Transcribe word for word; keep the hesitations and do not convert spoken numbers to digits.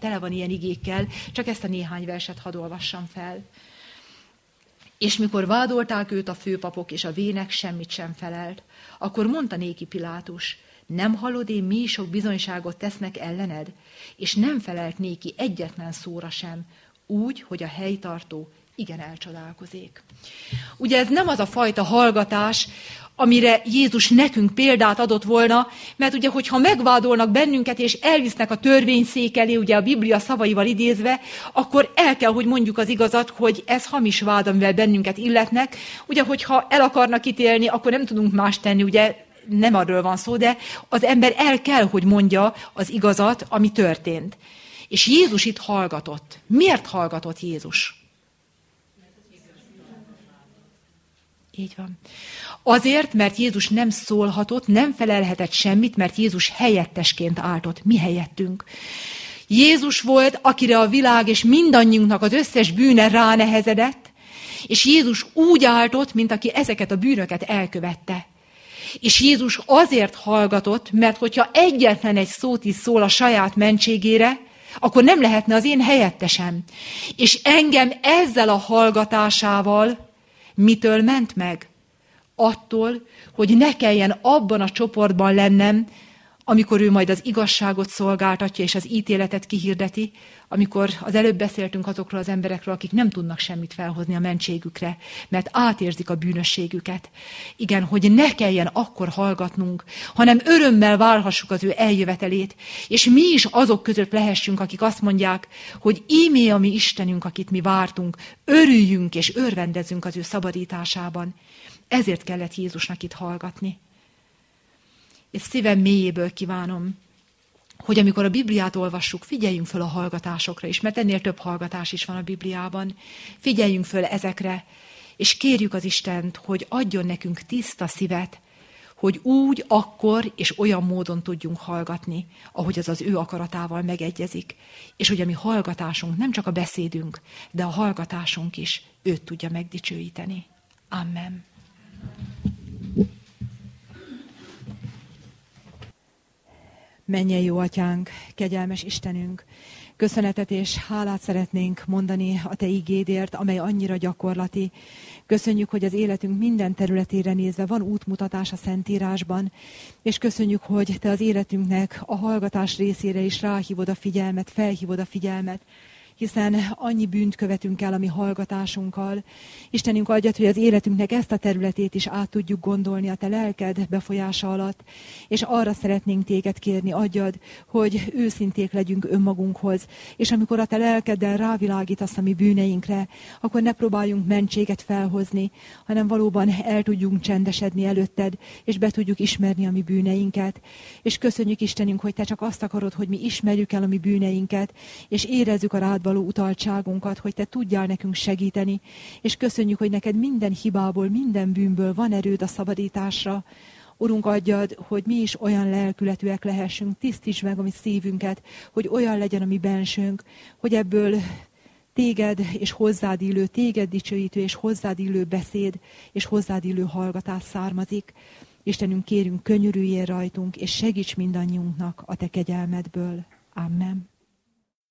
tele van ilyen igékkel, csak ezt a néhány verset hadd olvassam fel. És mikor vádolták őt a főpapok és a vének, semmit sem felelt. Akkor mondta néki Pilátus, nem hallod én, mi sok bizonyságot tesznek ellened? És nem felelt néki egyetlen szóra sem, úgy, hogy a helytartó igen elcsodálkozik. Ugye ez nem az a fajta hallgatás, amire Jézus nekünk példát adott volna, mert ugye, hogyha megvádolnak bennünket, és elvisznek a törvényszék elé, ugye a Biblia szavaival idézve, akkor el kell, hogy mondjuk az igazat, hogy ez hamis vád, amivel bennünket illetnek. Ugye, hogyha el akarnak ítélni, akkor nem tudunk más tenni, ugye nem arról van szó, de az ember el kell, hogy mondja az igazat, ami történt. És Jézus itt hallgatott. Miért hallgatott Jézus? Így van. Azért, mert Jézus nem szólhatott, nem felelhetett semmit, mert Jézus helyettesként áltott. Mi helyettünk. Jézus volt, akire a világ és mindannyiunknak az összes bűne ránehezedett, és Jézus úgy áltott, mint aki ezeket a bűnöket elkövette. És Jézus azért hallgatott, mert hogyha egyetlen egy szót is szól a saját mentségére, akkor nem lehetne az én helyettesem. És engem ezzel a hallgatásával mitől ment meg? Attól, hogy ne kelljen abban a csoportban lennem, amikor ő majd az igazságot szolgáltatja és az ítéletet kihirdeti, amikor az előbb beszéltünk azokról az emberekről, akik nem tudnak semmit felhozni a mentségükre, mert átérzik a bűnösségüket. Igen, hogy ne kelljen akkor hallgatnunk, hanem örömmel várhassuk az ő eljövetelét, és mi is azok között lehessünk, akik azt mondják, hogy ímé a mi Istenünk, akit mi vártunk, örüljünk és örvendezzünk az ő szabadításában. Ezért kellett Jézusnak itt hallgatni. És szívem mélyéből kívánom, hogy amikor a Bibliát olvassuk, figyeljünk föl a hallgatásokra is, mert ennél több hallgatás is van a Bibliában. Figyeljünk föl ezekre, és kérjük az Istent, hogy adjon nekünk tiszta szívet, hogy úgy, akkor és olyan módon tudjunk hallgatni, ahogy az az ő akaratával megegyezik. És hogy a mi hallgatásunk nem csak a beszédünk, de a hallgatásunk is őt tudja megdicsőíteni. Amen. Mennyei jó Atyánk, kegyelmes Istenünk, köszönetet és hálát szeretnénk mondani a Te igédért, amely annyira gyakorlati. Köszönjük, hogy az életünk minden területére nézve van útmutatás a Szentírásban, és köszönjük, hogy Te az életünknek a hallgatás részére is ráhívod a figyelmet, felhívod a figyelmet, hiszen annyi bűnt követünk el a mi hallgatásunkkal. Istenünk, adjad, hogy az életünknek ezt a területét is át tudjuk gondolni a Te lelked befolyása alatt, és arra szeretnénk Téged kérni, adjad, hogy őszinték legyünk önmagunkhoz, és amikor a Te lelkeddel rávilágítasz a mi bűneinkre, akkor ne próbáljunk mentséget felhozni, hanem valóban el tudjunk csendesedni előtted, és be tudjuk ismerni a mi bűneinket. És köszönjük, Istenünk, hogy Te csak azt akarod, hogy mi ismerjük el a mi bűneinket, és érezzük a rád való utaltságunkat, hogy Te tudjál nekünk segíteni, és köszönjük, hogy neked minden hibából, minden bűnből van erőd a szabadításra. Urunk, adjad, hogy mi is olyan lelkületűek lehessünk, tisztítsd meg a mi szívünket, hogy olyan legyen a mi bensőnk, hogy ebből Téged és hozzád illő, Téged dicsőítő és hozzád illő beszéd és hozzád illő hallgatás származik. Istenünk, kérünk, könyörüljél rajtunk, és segíts mindannyiunknak a Te kegyelmedből. Amen.